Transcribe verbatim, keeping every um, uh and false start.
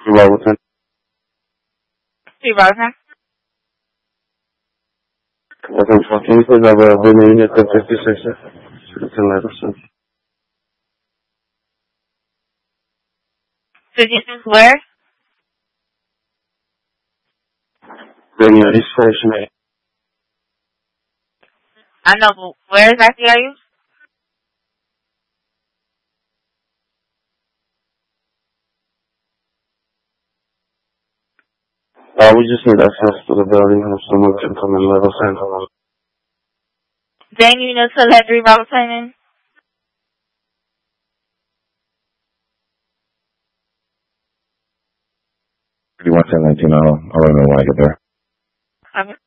Robertson. Hey, Robertson. Welcome to Can you please have a room unit at fifty-six? It's in Leverson. fifty-six where? Then your East Station eight. I know, but where exactly are you? Uh, we just need access to the building and someone can come and let us in. Then you know to let three Robertson in? thirty-one ten nineteen, I'll, I'll let them know when I get there. Okay.